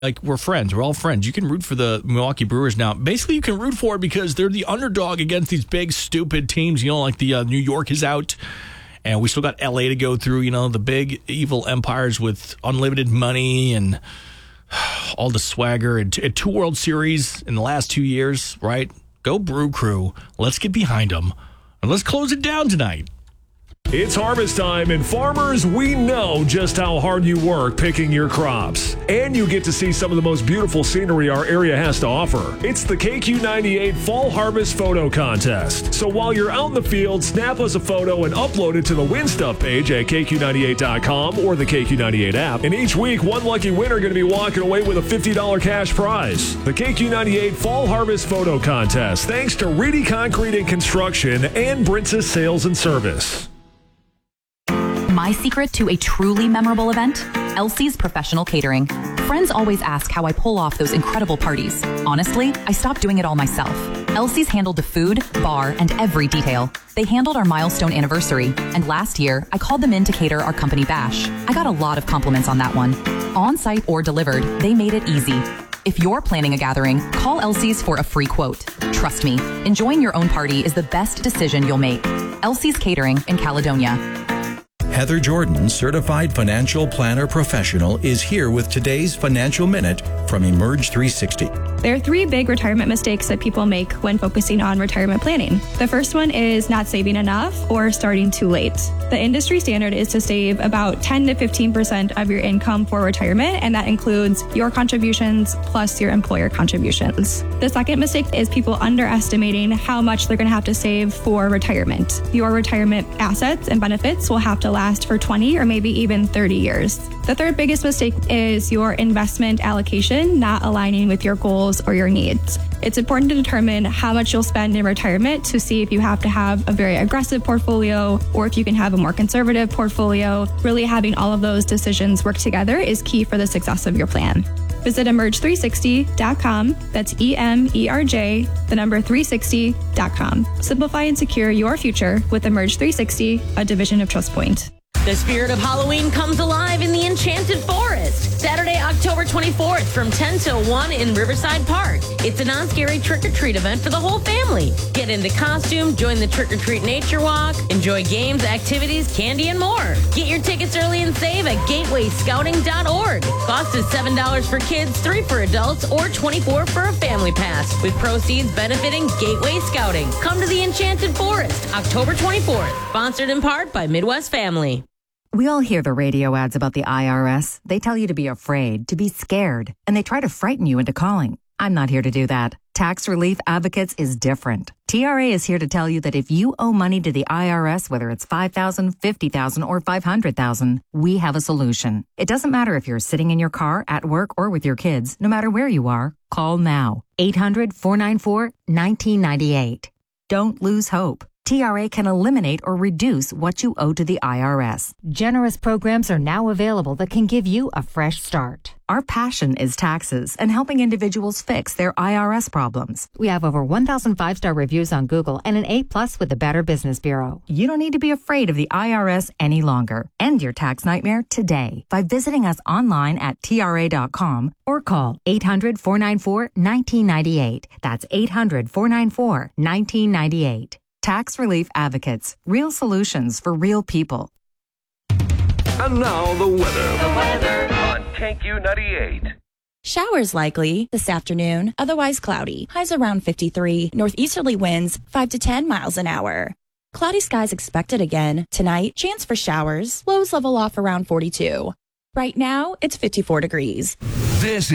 like, we're friends. We're all friends. You can root for the Milwaukee Brewers now. Basically, you can root for it because they're the underdog against these big, stupid teams. Like the New York is out, and we still got L.A. to go through, the big, evil empires with unlimited money and all the swagger. And two World Series in the last 2 years, right? Go Brew Crew. Let's get behind them, and let's close it down tonight. It's harvest time, and farmers, we know just how hard you work picking your crops. And you get to see some of the most beautiful scenery our area has to offer. It's the KQ98 Fall Harvest Photo Contest. So while you're out in the field, snap us a photo and upload it to the Win Stuff page at KQ98.com or the KQ98 app. And each week, one lucky winner going to be walking away with a $50 cash prize. The KQ98 Fall Harvest Photo Contest, thanks to Reedy Concrete and Construction and Brinsis Sales and Service. My secret to a truly memorable event? Elsie's Professional Catering. Friends always ask how I pull off those incredible parties. Honestly, I stopped doing it all myself. Elsie's handled the food, bar, and every detail. They handled our milestone anniversary, and last year, I called them in to cater our company bash. I got a lot of compliments on that one. On-site or delivered, they made it easy. If you're planning a gathering, call Elsie's for a free quote. Trust me, enjoying your own party is the best decision you'll make. Elsie's Catering in Caledonia. Heather Jordan, Certified Financial Planner Professional, is here with today's Financial Minute from Emerge 360. There are 3 big retirement mistakes that people make when focusing on retirement planning. The first one is not saving enough or starting too late. The industry standard is to save about 10 to 15% of your income for retirement, and that includes your contributions plus your employer contributions. The second mistake is people underestimating how much they're going to have to save for retirement. Your retirement assets and benefits will have to last for 20 or maybe even 30 years. The third biggest mistake is your investment allocation not aligning with your goals or your needs. It's important to determine how much you'll spend in retirement to see if you have to have a very aggressive portfolio or if you can have a more conservative portfolio. Really having all of those decisions work together is key for the success of your plan. Visit emerge360.com. That's EMERJ, the number 360.com. Simplify and secure your future with Emerge 360, a division of TrustPoint. The spirit of Halloween comes alive in the Enchanted Forest. Saturday, October 24th from 10 till 1 in Riverside Park. It's a non-scary trick-or-treat event for the whole family. Get into costume, join the trick-or-treat nature walk, enjoy games, activities, candy, and more. Get your tickets early and save at gatewayscouting.org. Cost is $7 for kids, $3 for adults, or $24 for a family pass, with proceeds benefiting Gateway Scouting. Come to the Enchanted Forest, October 24th. Sponsored in part by Midwest Family. We all hear the radio ads about the IRS. They tell you to be afraid, to be scared, and they try to frighten you into calling. I'm not here to do that. Tax Relief Advocates is different. TRA is here to tell you that if you owe money to the IRS, whether it's $5,000, $50,000, or $500,000, we have a solution. It doesn't matter if you're sitting in your car, at work, or with your kids. No matter where you are, call now. 800-494-1998. Don't lose hope. TRA can eliminate or reduce what you owe to the IRS. Generous programs are now available that can give you a fresh start. Our passion is taxes and helping individuals fix their IRS problems. We have over 1,000 5-star reviews on Google and an A+ with the Better Business Bureau. You don't need to be afraid of the IRS any longer. End your tax nightmare today by visiting us online at TRA.com or call 800-494-1998. That's 800-494-1998. Tax Relief Advocates. Real solutions for real people. And now the weather. On KQ98. Showers likely this afternoon, otherwise cloudy. Highs around 53. Northeasterly winds 5 to 10 miles an hour. Cloudy skies expected again. Tonight, chance for showers. Lows level off around 42. Right now, it's 54 degrees. This